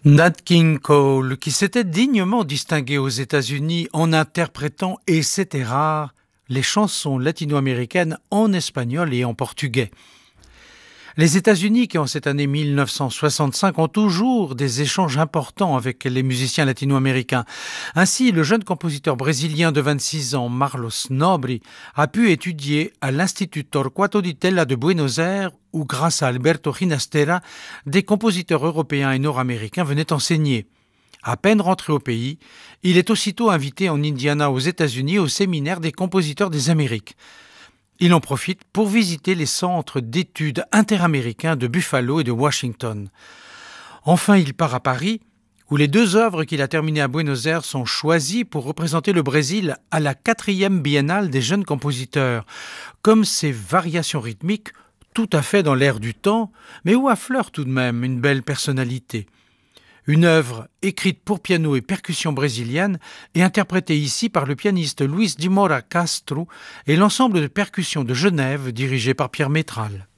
Nat King Cole, qui s'était dignement distingué aux États-Unis en interprétant, et c'était rare, les chansons latino-américaines en espagnol et en portugais. Les États-Unis, qui en cette année 1965 ont toujours des échanges importants avec les musiciens latino-américains. Ainsi, le jeune compositeur brésilien de 26 ans, Marlos Nobri, a pu étudier à l'Institut Torquato di Tella de Buenos Aires, où grâce à Alberto Ginastera, des compositeurs européens et nord-américains venaient enseigner. À peine rentré au pays, il est aussitôt invité en Indiana aux États-Unis au séminaire des compositeurs des Amériques. Il en profite pour visiter les centres d'études interaméricains de Buffalo et de Washington. Enfin, il part à Paris, où les deux œuvres qu'il a terminées à Buenos Aires sont choisies pour représenter le Brésil à la 4e biennale des jeunes compositeurs, comme ses variations rythmiques, tout à fait dans l'air du temps, mais où affleure tout de même une belle personnalité. Une œuvre écrite pour piano et percussion brésilienne et interprétée ici par le pianiste Luis de Moura Castro et l'ensemble de percussion de Genève dirigé par Pierre Métral.